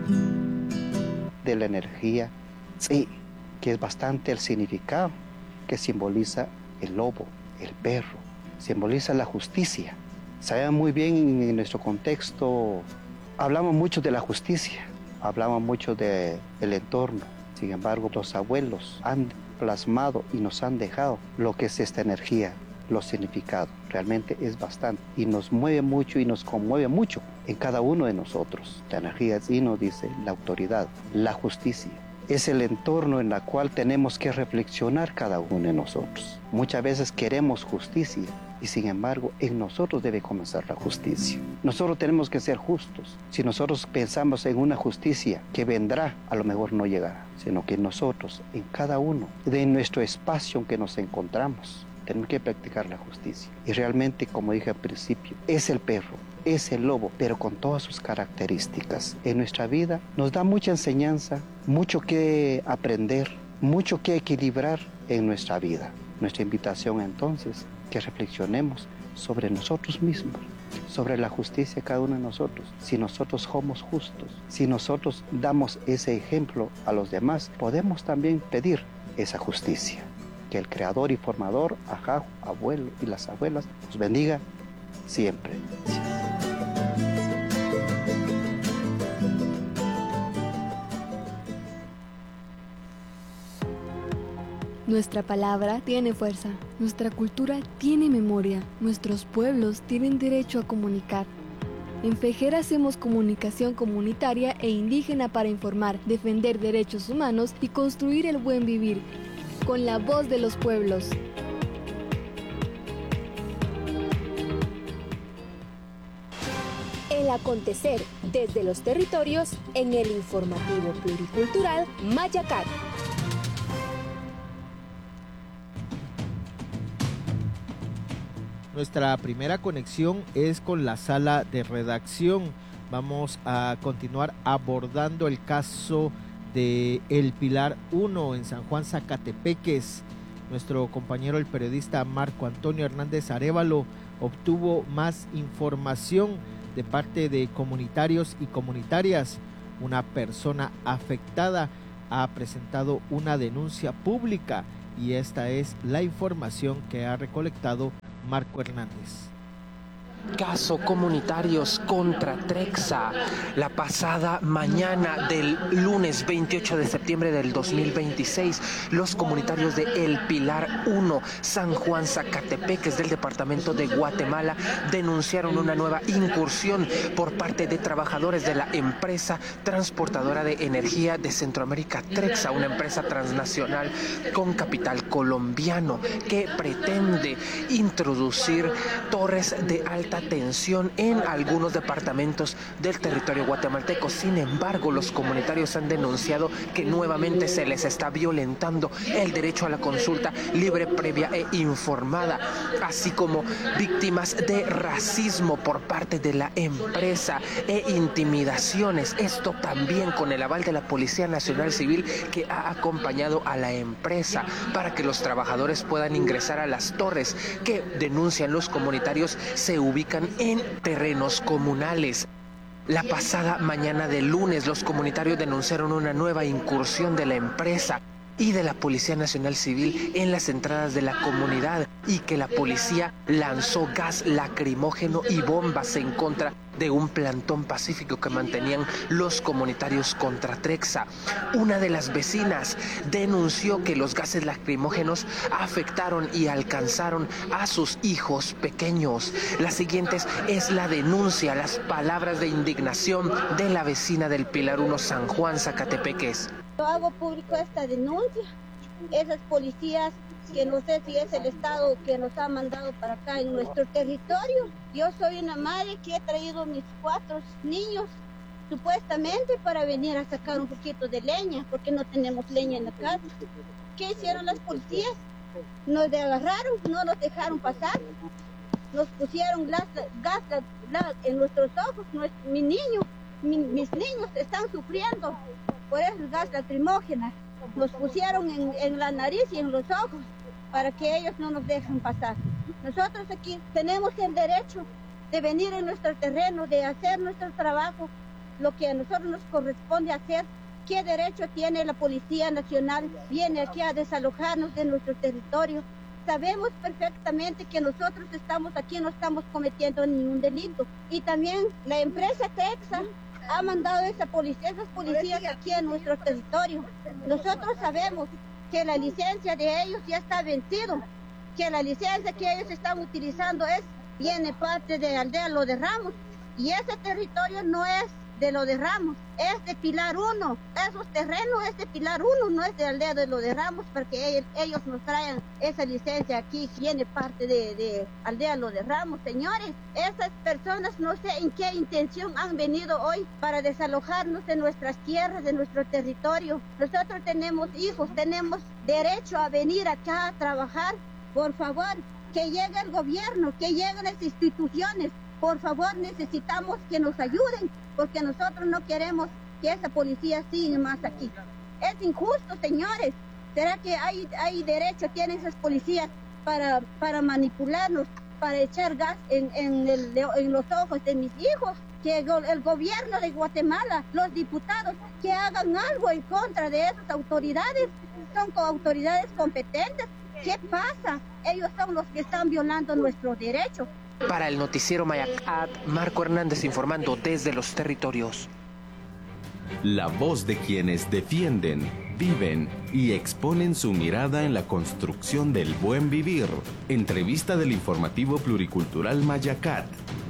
de la energía, sí, que es bastante el significado que simboliza el lobo, el perro, simboliza la justicia. Sabemos muy bien en nuestro contexto, hablamos mucho de la justicia, hablamos mucho del entorno. Sin embargo, los abuelos han plasmado y nos han dejado lo que es esta energía, los significados. Realmente es bastante y nos mueve mucho y nos conmueve mucho en cada uno de nosotros. La energía, sí, nos dice la autoridad, la justicia. Es el entorno en el cual tenemos que reflexionar cada uno de nosotros. Muchas veces queremos justicia y sin embargo en nosotros debe comenzar la justicia. Nosotros tenemos que ser justos. Si nosotros pensamos en una justicia que vendrá, a lo mejor no llegará, sino que nosotros en cada uno de nuestro espacio en que nos encontramos tenemos que practicar la justicia. Y realmente, como dije al principio, es el perro, es el lobo, pero con todas sus características. En nuestra vida nos da mucha enseñanza, mucho que aprender, mucho que equilibrar en nuestra vida. Nuestra invitación entonces, que reflexionemos sobre nosotros mismos, sobre la justicia de cada uno de nosotros. Si nosotros somos justos, si nosotros damos ese ejemplo a los demás, podemos también pedir esa justicia. Que el creador y formador, ajá, abuelo y las abuelas, nos bendiga siempre. Nuestra palabra tiene fuerza, nuestra cultura tiene memoria, nuestros pueblos tienen derecho a comunicar. En FEJER hacemos comunicación comunitaria e indígena para informar, defender derechos humanos y construir el buen vivir, con la voz de los pueblos. El acontecer desde los territorios en el informativo pluricultural Mayacat. Nuestra primera conexión es con la sala de redacción. Vamos a continuar abordando el caso de El Pilar 1 en San Juan Zacatepeques. Nuestro compañero, el periodista Marco Antonio Hernández Arévalo, obtuvo más información de parte de comunitarios y comunitarias. Una persona afectada ha presentado una denuncia pública y esta es la información que ha recolectado Marco Hernández. Caso Comunitarios contra Trexa. La pasada mañana del lunes 28 de septiembre del 2026, los comunitarios de El Pilar 1, San Juan Zacatepeques del departamento de Guatemala denunciaron una nueva incursión por parte de trabajadores de la empresa transportadora de energía de Centroamérica, Trexa, una empresa transnacional con capital colombiano que pretende introducir torres de alta tensión en algunos departamentos del territorio guatemalteco. Sin embargo, los comunitarios han denunciado que nuevamente se les está violentando el derecho a la consulta libre, previa e informada, así como víctimas de racismo por parte de la empresa e intimidaciones. Esto también con el aval de la Policía Nacional Civil, que ha acompañado a la empresa para que los trabajadores puedan ingresar a las torres que denuncian los comunitarios se ubican en terrenos comunales. La pasada mañana del lunes, los comunitarios denunciaron una nueva incursión de la empresa y de la Policía Nacional Civil en las entradas de la comunidad y que la policía lanzó gas lacrimógeno y bombas en contra de un plantón pacífico que mantenían los comunitarios contra Trexa. Una de las vecinas denunció que los gases lacrimógenos afectaron y alcanzaron a sus hijos pequeños. La siguiente es la denuncia, las palabras de indignación de la vecina del Pilar 1, San Juan Zacatepeques. Yo hago público esta denuncia. Esas policías, que no sé si es el Estado que nos ha mandado para acá en nuestro territorio. Yo soy una madre que he traído mis 4 niños supuestamente para venir a sacar un poquito de leña, porque no tenemos leña en la casa. ¿Qué hicieron las policías? Nos agarraron, no nos dejaron pasar, nos pusieron gas en nuestros ojos. Mis niños están sufriendo por el gas lacrimógeno. Nos pusieron en la nariz y en los ojos para que ellos no nos dejen pasar. Nosotros aquí tenemos el derecho de venir en nuestro terreno, de hacer nuestro trabajo lo que a nosotros nos corresponde hacer. ¿Qué derecho tiene la Policía Nacional? Viene aquí a desalojarnos de nuestro territorio. Sabemos perfectamente que nosotros estamos aquí, no estamos cometiendo ningún delito. Y también la empresa Trexa ha mandado esas policías aquí en nuestro territorio. Nosotros sabemos que la licencia de ellos ya está vencida, que la licencia que ellos están utilizando viene parte de Aldea Los de Ramos, y ese territorio no es de Los de Ramos, es de Pilar 1. Esos terrenos es de Pilar 1, no es de Aldea de Los de Ramos, porque ellos nos traen esa licencia aquí, viene parte de Aldea Los de Ramos. Señores, esas personas no sé en qué intención han venido hoy para desalojarnos de nuestras tierras, de nuestro territorio. Nosotros tenemos hijos, tenemos derecho a venir acá a trabajar. Por favor, que llegue el gobierno, que lleguen las instituciones. Por favor, necesitamos que nos ayuden, porque nosotros no queremos que esa policía siga más aquí. Es injusto, señores. ¿Será que hay derecho, tienen esas policías para manipularnos, para echar gas en los ojos de mis hijos? Que el gobierno de Guatemala, los diputados, que hagan algo en contra de esas autoridades. Son autoridades competentes. ¿Qué pasa? Ellos son los que están violando nuestros derechos. Para el noticiero Mayacat, Marco Hernández informando desde los territorios. La voz de quienes defienden, viven y exponen su mirada en la construcción del buen vivir. Entrevista del informativo pluricultural Mayacat.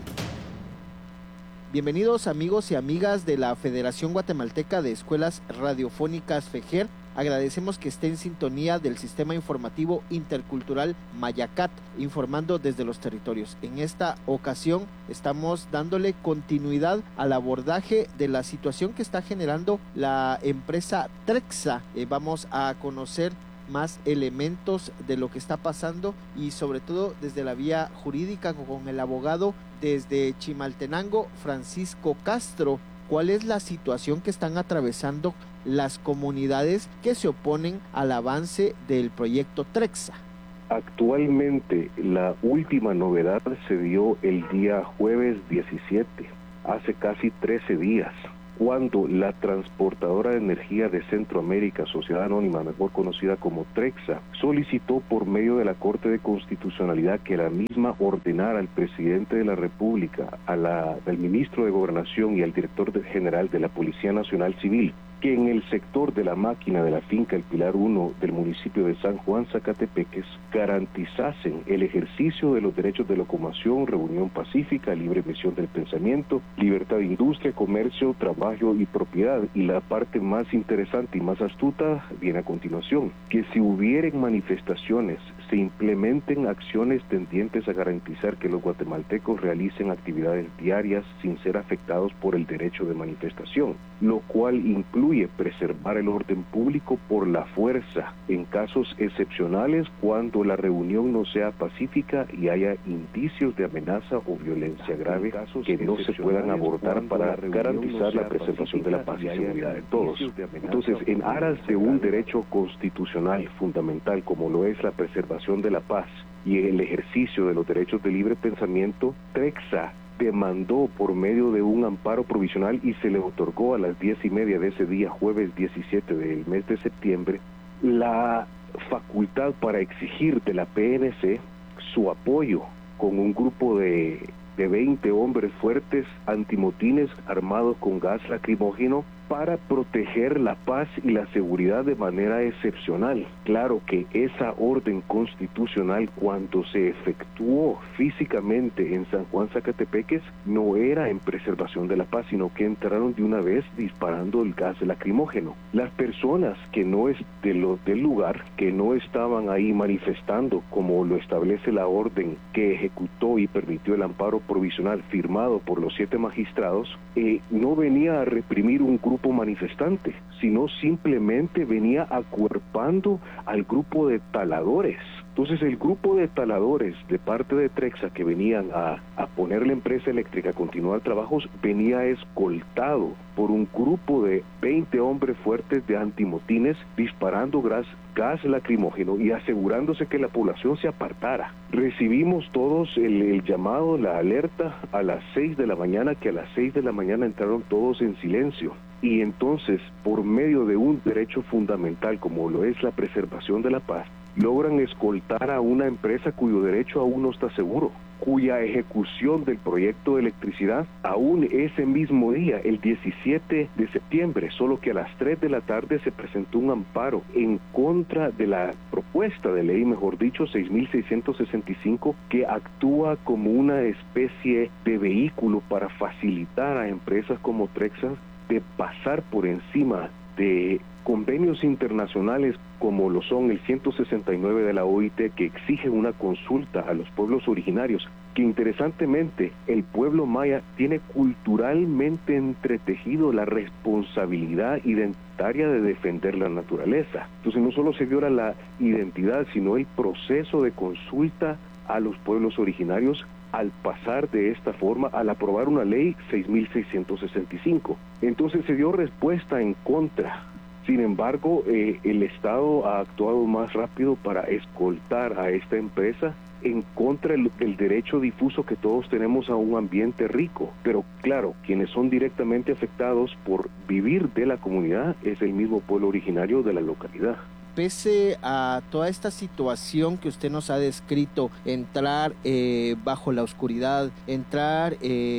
Bienvenidos amigos y amigas de la Federación Guatemalteca de Escuelas Radiofónicas FEGER. Agradecemos que esté en sintonía del Sistema Informativo Intercultural Mayacat, informando desde los territorios. En esta ocasión estamos dándole continuidad al abordaje de la situación que está generando la empresa Trexa. Vamos a conocer más elementos de lo que está pasando y sobre todo desde la vía jurídica con el abogado desde Chimaltenango, Francisco Castro. ¿Cuál es la situación que están atravesando las comunidades que se oponen al avance del proyecto Trexa? Actualmente, la última novedad se dio el día jueves 17, hace casi 13 días, cuando la transportadora de energía de Centroamérica, Sociedad Anónima, mejor conocida como Trexa, solicitó por medio de la Corte de Constitucionalidad que la misma ordenara al presidente de la República, al ministro de Gobernación y al director general de la Policía Nacional Civil, que en el sector de la máquina de la finca El Pilar 1 del municipio de San Juan Zacatepeques garantizasen el ejercicio de los derechos de locomoción, reunión pacífica, libre emisión del pensamiento, libertad de industria, comercio, trabajo y propiedad. Y la parte más interesante y más astuta viene a continuación, que si hubieren manifestaciones, se implementen acciones tendientes a garantizar que los guatemaltecos realicen actividades diarias sin ser afectados por el derecho de manifestación, lo cual incluye preservar el orden público por la fuerza en casos excepcionales cuando la reunión no sea pacífica y haya indicios de amenaza o violencia grave que no se puedan abordar para garantizar la preservación de la paz y seguridad de todos. Entonces, en aras de un derecho constitucional fundamental como lo es la preservación de la paz y el ejercicio de los derechos de libre pensamiento, Trexa demandó por medio de un amparo provisional y se le otorgó a las 10:30 de ese día, jueves 17 del mes de septiembre, la facultad para exigir de la PNC su apoyo con un grupo de 20 hombres fuertes antimotines armados con gas lacrimógeno para proteger la paz y la seguridad de manera excepcional. Claro que esa orden constitucional, cuando se efectuó físicamente en San Juan Zacatepeques, no era en preservación de la paz, sino que entraron de una vez disparando el gas lacrimógeno. Las personas que no es del lugar, que no estaban ahí manifestando como lo establece la orden que ejecutó y permitió el amparo provisional firmado por los 7 magistrados, no venía a reprimir un grupo manifestante, sino simplemente venía acuerpando al grupo de taladores Entonces el grupo de taladores de parte de Trexa que venían a poner la empresa eléctrica a continuar trabajos venía escoltado por un grupo de 20 hombres fuertes de antimotines disparando gas lacrimógeno y asegurándose que la población se apartara. Recibimos todos el llamado, la alerta a las 6 de la mañana, que a las 6 de la mañana entraron todos en silencio. Y entonces, por medio de un derecho fundamental como lo es la preservación de la paz, logran escoltar a una empresa cuyo derecho aún no está seguro, cuya ejecución del proyecto de electricidad aún ese mismo día, el 17 de septiembre, solo que a las 3 de la tarde se presentó un amparo en contra de la propuesta de ley, mejor dicho, 6.665, que actúa como una especie de vehículo para facilitar a empresas como Trexa de pasar por encima de convenios internacionales como lo son el 169 de la OIT, que exige una consulta a los pueblos originarios, que interesantemente el pueblo maya tiene culturalmente entretejido la responsabilidad identitaria de defender la naturaleza. Entonces no solo se viola la identidad, sino el proceso de consulta a los pueblos originarios al pasar de esta forma, al aprobar una ley 6.665. Entonces se dio respuesta en contra. Sin embargo, el Estado ha actuado más rápido para escoltar a esta empresa en contra del derecho difuso que todos tenemos a un ambiente rico. Pero claro, quienes son directamente afectados por vivir de la comunidad es el mismo pueblo originario de la localidad. Pese a toda esta situación que usted nos ha descrito, entrar bajo la oscuridad, entrar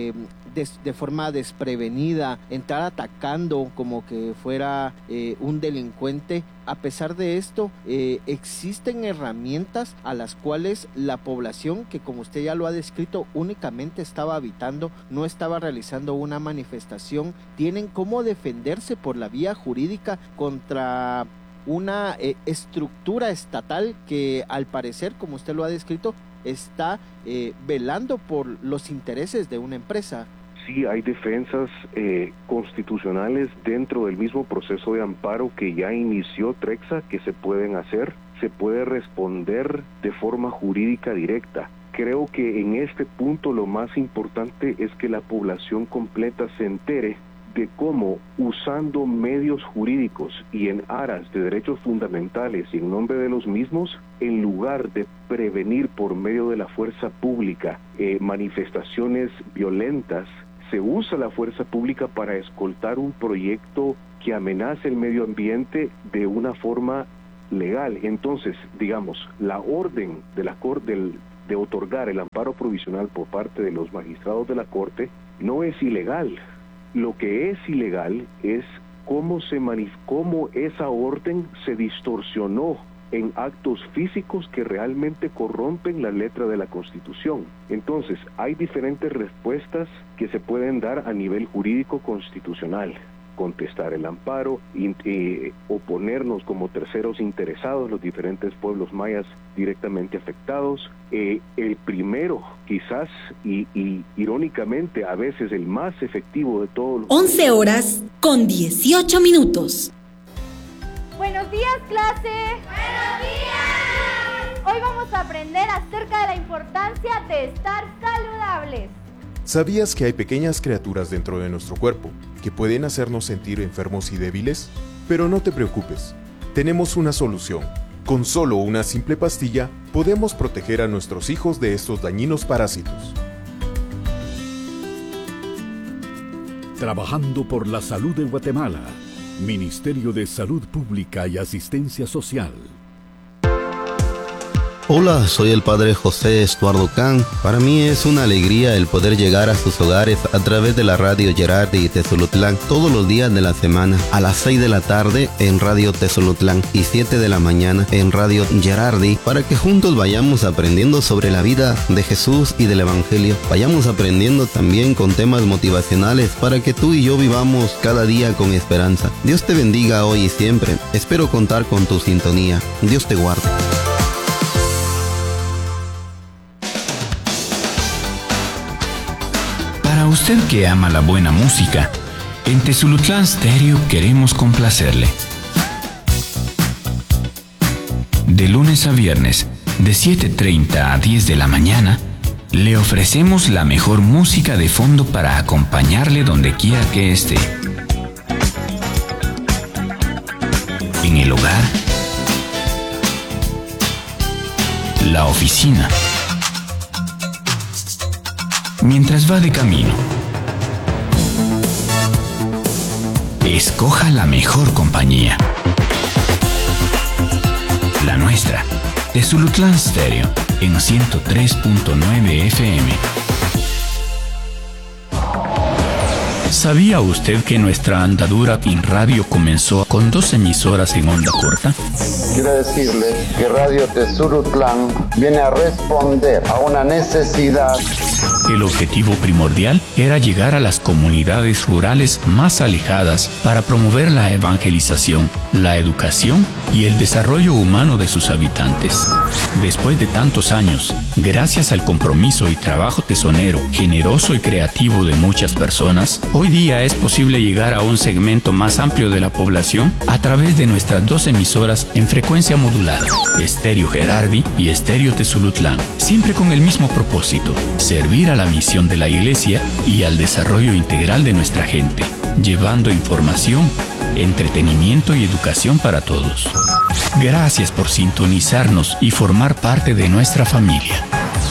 de forma desprevenida, entrar atacando como que fuera un delincuente, a pesar de esto, existen herramientas a las cuales la población, que como usted ya lo ha descrito, únicamente estaba habitando, no estaba realizando una manifestación, tienen cómo defenderse por la vía jurídica contra una estructura estatal que al parecer, como usted lo ha descrito, está velando por los intereses de una empresa. Sí, hay defensas constitucionales dentro del mismo proceso de amparo que ya inició Trexa, que se pueden hacer. Se puede responder de forma jurídica directa. Creo que en este punto lo más importante es que la población completa se entere de cómo, usando medios jurídicos y en aras de derechos fundamentales y en nombre de los mismos, en lugar de prevenir por medio de la fuerza pública manifestaciones violentas, se usa la fuerza pública para escoltar un proyecto que amenaza el medio ambiente de una forma legal. Entonces, digamos, la orden de la Corte de otorgar el amparo provisional por parte de los magistrados de la Corte no es ilegal. Lo que es ilegal es cómo esa orden se distorsionó en actos físicos que realmente corrompen la letra de la Constitución. Entonces, hay diferentes respuestas que se pueden dar a nivel jurídico constitucional. Contestar el amparo, oponernos como terceros interesados, los diferentes pueblos mayas directamente afectados. El primero, quizás, y irónicamente, a veces el más efectivo de todos los... 11 horas con 18 minutos. ¡Buenos días, clase! ¡Buenos días! Hoy vamos a aprender acerca de la importancia de estar saludables. ¿Sabías que hay pequeñas criaturas dentro de nuestro cuerpo que pueden hacernos sentir enfermos y débiles? Pero no te preocupes, tenemos una solución. Con solo una simple pastilla, podemos proteger a nuestros hijos de estos dañinos parásitos. Trabajando por la salud de Guatemala, Ministerio de Salud Pública y Asistencia Social. Hola, soy el padre José Estuardo Can. Para mí es una alegría el poder llegar a sus hogares a través de la radio Gerardi y Tezolutlán todos los días de la semana, a las 6 de la tarde en Radio Tezolutlán y 7 de la mañana en Radio Gerardi, para que juntos vayamos aprendiendo sobre la vida de Jesús y del Evangelio. Vayamos aprendiendo también con temas motivacionales para que tú y yo vivamos cada día con esperanza. Dios te bendiga hoy y siempre. Espero contar con tu sintonía. Dios te guarde. Para usted que ama la buena música, en Tezulutlán Stereo queremos complacerle. De lunes a viernes, De 7:30 a 10 de la mañana, le ofrecemos la mejor música de fondo para acompañarle donde quiera que esté. En el hogar, la oficina, mientras va de camino. Escoja la mejor compañía. La nuestra, Tezulutlán Stereo, en 103.9 FM. ¿Sabía usted que nuestra andadura en radio comenzó con 2 emisoras en onda corta? Quiero decirle que Radio Tezulutlán viene a responder a una necesidad. El objetivo primordial era llegar a las comunidades rurales más alejadas para promover la evangelización, la educación y el desarrollo humano de sus habitantes. Después de tantos años, gracias al compromiso y trabajo tesonero, generoso y creativo de muchas personas, hoy día es posible llegar a un segmento más amplio de la población a través de nuestras 2 emisoras en frecuencia modulada, Estéreo Gerardi y Estéreo Tezulutlán, siempre con el mismo propósito: servir a la misión de la Iglesia y al desarrollo integral de nuestra gente, llevando información, entretenimiento y educación para todos. Gracias por sintonizarnos y formar parte de nuestra familia.